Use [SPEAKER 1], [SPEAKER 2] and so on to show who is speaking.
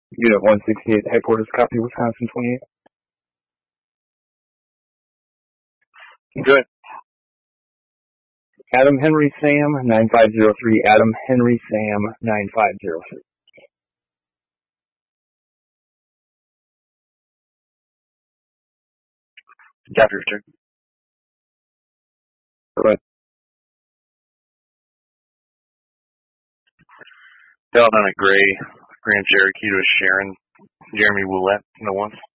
[SPEAKER 1] Unit 168, headquarters, copy, Wisconsin 28.
[SPEAKER 2] Good.
[SPEAKER 1] Adam Henry Sam 9503. Adam Henry Sam 9503.
[SPEAKER 2] Copy, Richard.
[SPEAKER 1] Go ahead.
[SPEAKER 2] Delta Gray, Grand Cherokee to Sharon, Jeremy Willett, no one.